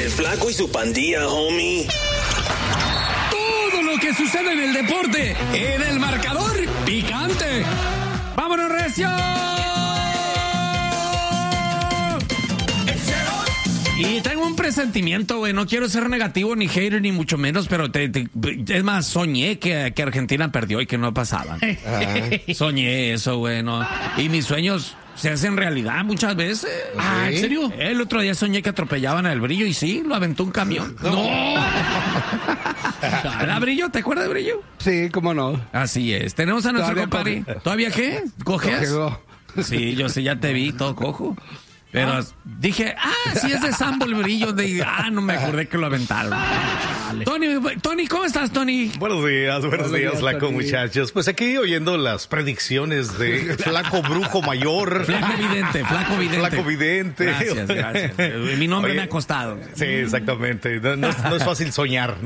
El Flaco y su pandilla, homie. Todo lo que sucede en el deporte, en el marcador picante. ¡Vámonos, recio! Y tengo un presentimiento, güey. No quiero ser negativo, ni hater, ni mucho menos, pero es más, soñé que Argentina perdió y que no pasaban. Soñé eso, güey, ¿no? Y mis sueños se hacen realidad muchas veces. Ah, ¿en serio? El otro día soñé que atropellaban al Brillo y sí, lo aventó un camión. ¡No! ¿Verdad, Brillo? ¿Te acuerdas de Brillo? Sí, cómo no. Así es. Tenemos a nuestro compadre. ¿Todavía qué? ¿Cojeas? Sí, yo sí, ya te vi todo cojo. Pero dije, sí es de Sambo el Brillo. No me acordé que lo aventaron. Tony, ¿cómo estás, Tony? Buenos días, Flaco, muchachos. Pues aquí oyendo las predicciones de Flaco Brujo Mayor. Flaco Vidente. Gracias. Mi nombre me ha costado. Sí, exactamente. No es fácil soñar,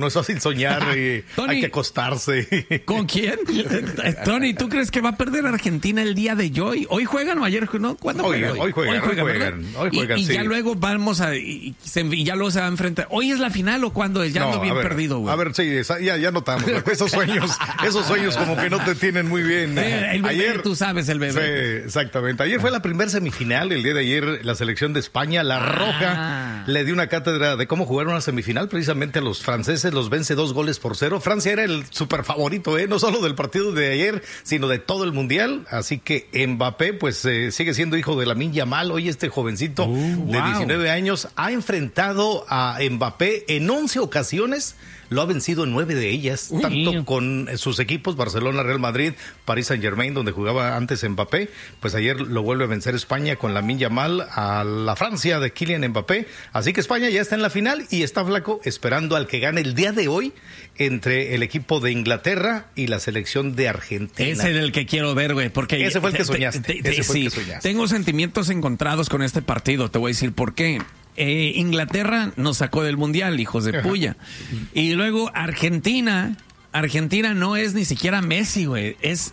y Tony, hay que acostarse. ¿Con quién? Tony, ¿tú crees que va a perder Argentina el día de hoy? ¿Hoy juegan o ayer? ¿No? ¿Cuándo juegan? Hoy juegan. Y sí. ya luego vamos y ya luego se va a enfrentar. ¿Hoy es la final o cuándo es? Ya ando bien perdido, güey. A ver, sí, ya notamos. Esos sueños como que no te tienen muy bien. El bebé, ayer, tú sabes, el bebé. Sí, exactamente. Ayer fue la primera semifinal. El día de ayer, la selección de España, la Roja, le dio una cátedra de cómo jugar una semifinal. Precisamente a los franceses los vence 2-0. Francia era el super favorito, no solo del partido de ayer, sino de todo el mundial. Así que Mbappé, pues sigue siendo hijo de Lamine Yamal. Hoy este jovencito de 19 años ha enfrentado a Mbappé en 11 ocasiones. Lo ha vencido en 9 de ellas, tanto con sus equipos, Barcelona, Real Madrid, Paris Saint-Germain, donde jugaba antes Mbappé. Pues ayer lo vuelve a vencer España con Lamine Yamal a la Francia de Kylian Mbappé. Así que España ya está en la final y está, Flaco, esperando al que gane el día de hoy entre el equipo de Inglaterra y la selección de Argentina. Ese es el que quiero ver, güey, porque ese fue el que soñaste. Tengo sentimientos encontrados con este partido. Te voy a decir por qué. Inglaterra nos sacó del mundial, hijos de puya. Y luego Argentina no es ni siquiera Messi, güey.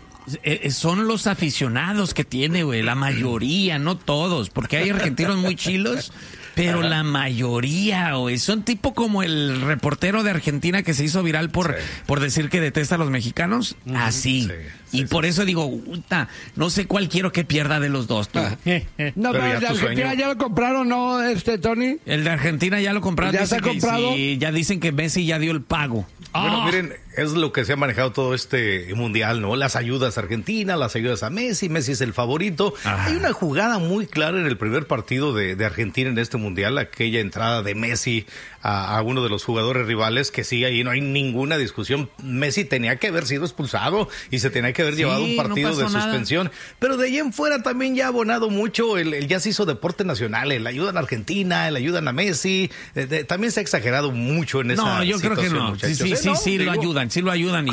Son los aficionados que tiene, güey. La mayoría, no todos, porque hay argentinos muy chilos. Pero la mayoría, güey, son tipo como el reportero de Argentina que se hizo viral por decir que detesta a los mexicanos. Así. Y por eso digo, no sé cuál quiero que pierda de los dos, tú. No, pero el de Argentina ya lo compraron, ¿no, Tony? El de Argentina ya lo compraron. ¿Ya está comprado? Sí, ya dicen que Messi ya dio el pago. Bueno, miren, es lo que se ha manejado todo este mundial, ¿no? Las ayudas a Argentina, las ayudas a Messi es el favorito. Hay una jugada muy clara en el primer partido de Argentina en este mundial, aquella entrada de Messi a uno de los jugadores rivales, que sí, ahí no hay ninguna discusión. Messi tenía que haber sido expulsado y se tenía que haber llevado un partido de suspensión. Pero de ahí en fuera también ya ha abonado mucho, el ya se hizo deporte nacional, el ayudan a Argentina, el ayudan a Messi. También se ha exagerado mucho en esa situación. No, yo creo que no. Sí, lo ayudan.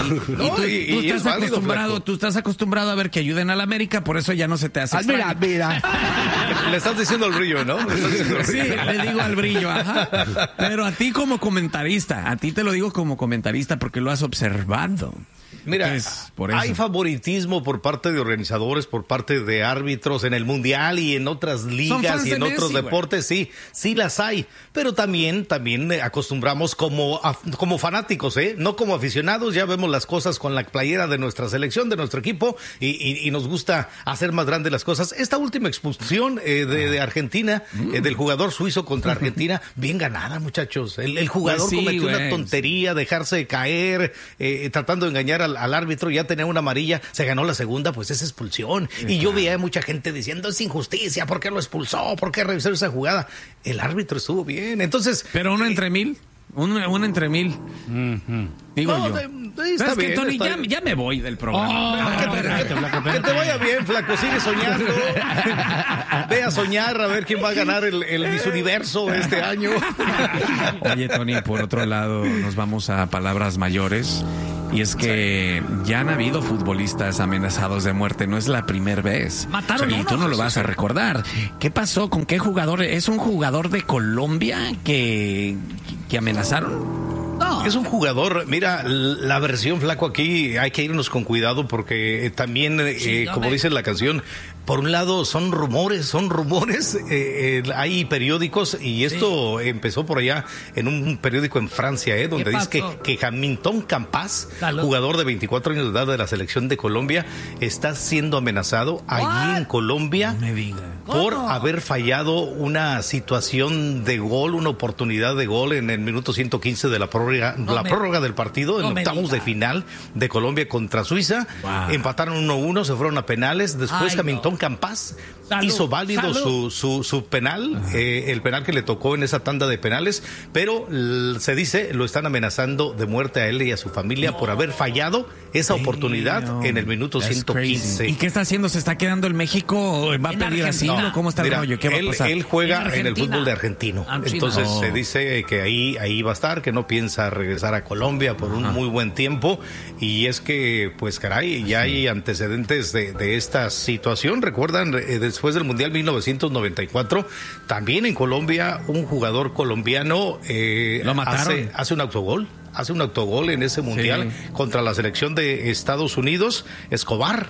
Tú estás acostumbrado a ver que ayuden a la América, por eso ya no se te hace extraño. Mira. Le estás diciendo al Brillo, ¿no? Sí, le digo al Brillo, ajá. Pero a ti como comentarista, a ti te lo digo como comentarista porque lo has observado. Mira, hay favoritismo por parte de organizadores, por parte de árbitros en el mundial y en otras ligas y en otros deportes, sí las hay, pero también acostumbramos como fanáticos, no como aficionados. Ya vemos las cosas con la playera de nuestra selección, de nuestro equipo, y nos gusta hacer más grandes las cosas. Esta última expulsión de Argentina, del jugador suizo contra Argentina, bien ganada, muchachos. El jugador cometió una tontería, dejarse caer, tratando de engañar al árbitro, ya tenía una amarilla, se ganó la segunda, pues es expulsión. Y yo veía mucha gente diciendo, es injusticia, ¿por qué lo expulsó? ¿Por qué revisó esa jugada? El árbitro estuvo bien, entonces... Pero uno entre mil. Uno entre mil. Digo yo. Está bien, que, Tony, ya me voy del programa. Que te vaya bien, Flaco. Sigue soñando. Ve a soñar a ver quién va a ganar el Miss Universo este año. Oye, Tony, por otro lado, nos vamos a palabras mayores. Y es que ya han habido futbolistas amenazados de muerte. No es la primera vez. Mataron y tú no lo vas a recordar. ¿Qué pasó? ¿Con qué jugador? ¿Es un jugador de Colombia que amenazaron? No. Es un jugador, mira, la versión, Flaco, aquí hay que irnos con cuidado porque también, como dice la canción, Por un lado, son rumores. Hay periódicos, y esto empezó por allá en un periódico en Francia, donde dice que Hamilton Campas, jugador de 24 años de edad de la selección de Colombia, está siendo amenazado allí en Colombia por haber fallado una situación de gol, una oportunidad de gol en el minuto 115 de la prórroga del partido, en octavos de final de Colombia contra Suiza. Empataron 1-1, se fueron a penales. Después Hamilton Campas hizo válido su penal, el penal que le tocó en esa tanda de penales, pero se dice lo están amenazando de muerte a él y a su familia por haber fallado esa oportunidad en el minuto 115. ¿Y qué está haciendo? ¿Se está quedando en México o va a pedir asilo? ¿Cómo está el rollo? ¿Qué va a pasar? Él juega en el fútbol de argentino. Entonces se dice que ahí va a estar, que no piensa regresar a Colombia por un muy buen tiempo. Y es que, pues caray, ya hay antecedentes de esta situación. Recuerdan, después del Mundial 1994, también en Colombia, un jugador colombiano lo mataron. Hace un autogol. Hace un autogol en ese mundial contra la selección de Estados Unidos. Escobar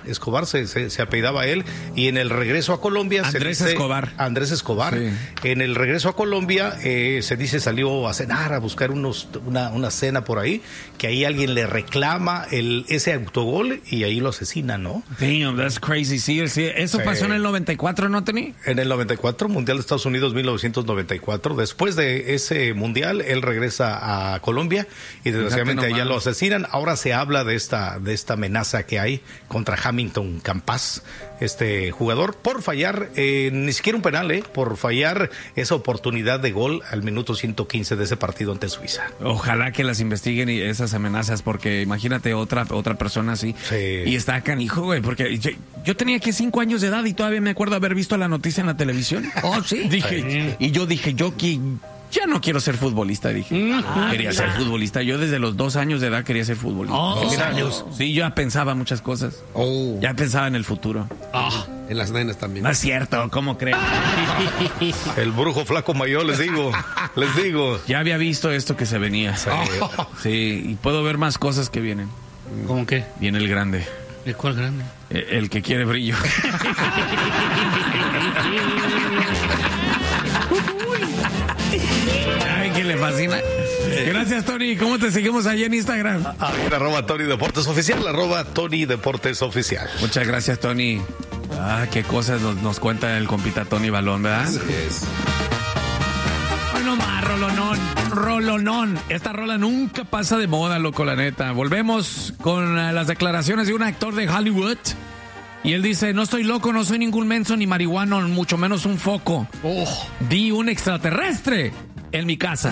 se apellidaba él, y en el regreso a Colombia Andrés Escobar. Sí. En el regreso a Colombia se dice salió a cenar, a buscar una cena por ahí, que ahí alguien le reclama ese autogol y ahí lo asesina, ¿no? Damn, that's crazy. Sí. Eso pasó en el 94, ¿no, Tony? En el 94, Mundial de Estados Unidos 1994. Después de ese mundial, él regresa a Colombia y desgraciadamente allá lo asesinan. Ahora se habla de esta amenaza que hay contra Hamilton Campas, este jugador, por fallar ni siquiera un penal, por fallar esa oportunidad de gol al minuto 115 de ese partido ante Suiza. Ojalá que las investiguen y esas amenazas, porque imagínate otra persona así. Y está canijo, güey, porque yo tenía aquí 5 años de edad y todavía me acuerdo haber visto la noticia en la televisión. Yo dije, ya no quiero ser futbolista, dije. Quería ser futbolista. Yo desde los 2 años de edad quería ser futbolista. 2 años. Sí, yo ya pensaba muchas cosas. Ya pensaba en el futuro. En las nenas también. No es cierto, ¿cómo creen? El brujo flaco mayor, les digo. Ya había visto esto que se venía. Sí, y puedo ver más cosas que vienen. ¿Cómo qué? Viene el grande. ¿El cuál grande? El que quiere brillo. Ay, que le fascina. Gracias, Tony. ¿Cómo te seguimos allá en Instagram? @Tony Deportes Oficial, @Tony Deportes Oficial. Muchas gracias, Tony. Qué cosas nos cuenta el compita Tony Balón, ¿verdad? Así es. Bueno, más rolonón. Esta rola nunca pasa de moda, loco, la neta. Volvemos con las declaraciones de un actor de Hollywood. Y él dice, no estoy loco, no soy ningún menso ni marihuano, mucho menos un foco. Vi un extraterrestre en mi casa.